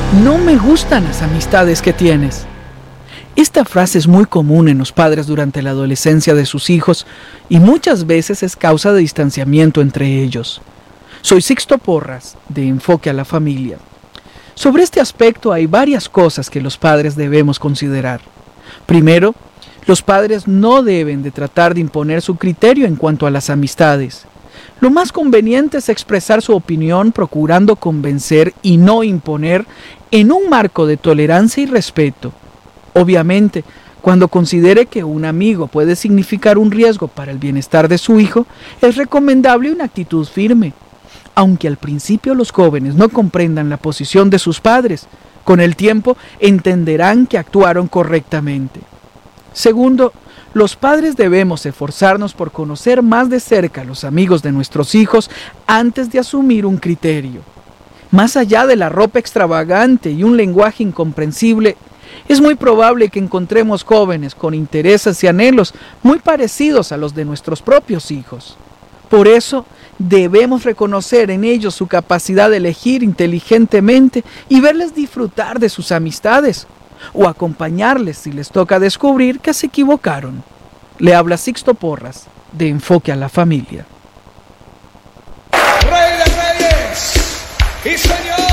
No me gustan las amistades que tienes. Esta frase es muy común en los padres durante la adolescencia de sus hijos y muchas veces es causa de distanciamiento entre ellos. Soy Sixto Porras, de Enfoque a la Familia. Sobre este aspecto hay varias cosas que los padres debemos considerar. Primero, los padres no deben de tratar de imponer su criterio en cuanto a las amistades. Lo más conveniente es expresar su opinión procurando convencer y no imponer en un marco de tolerancia y respeto. Obviamente, cuando considere que un amigo puede significar un riesgo para el bienestar de su hijo, es recomendable una actitud firme. Aunque al principio los jóvenes no comprendan la posición de sus padres, con el tiempo entenderán que actuaron correctamente. Segundo, los padres debemos esforzarnos por conocer más de cerca a los amigos de nuestros hijos antes de asumir un criterio. Más allá de la ropa extravagante y un lenguaje incomprensible, es muy probable que encontremos jóvenes con intereses y anhelos muy parecidos a los de nuestros propios hijos. Por eso, debemos reconocer en ellos su capacidad de elegir inteligentemente y verles disfrutar de sus amistades, o acompañarles si les toca descubrir que se equivocaron. Le habla Sixto Porras, de Enfoque a la Familia. Rey de Reyes y Señor.